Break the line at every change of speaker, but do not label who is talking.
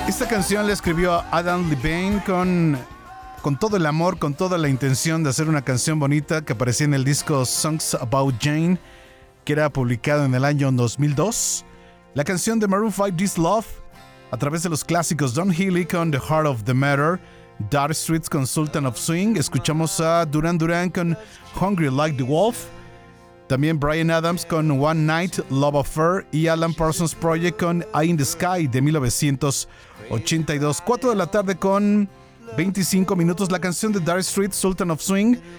Esta canción la escribió Adam Levine con todo el amor, con toda la intención de hacer una canción bonita que aparecía en el disco Songs About Jane, que era publicado en el año 2002. La canción de Maroon 5, This Love, a través de los clásicos Don Healy con The Heart of the Matter, Dark Streets con Sultan of Swing, escuchamos a Duran Duran con Hungry Like the Wolf, también Bryan Adams con One Night, Love Affair y Alan Parsons Project con Eye in the Sky de 1982. 4 de la tarde con 25 minutos. La canción de Dark Street, Sultan of Swing,